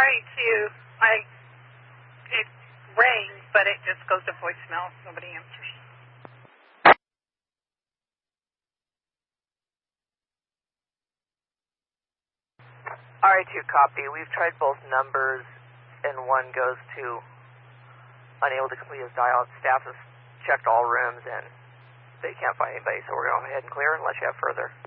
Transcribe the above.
It rang, but it just goes to voicemail. Nobody answers. RA2 copy. We've tried both numbers, and one goes to unable to complete his dial. Staff has checked all rooms, and they can't find anybody, so we're going to go ahead and clear unless you have further.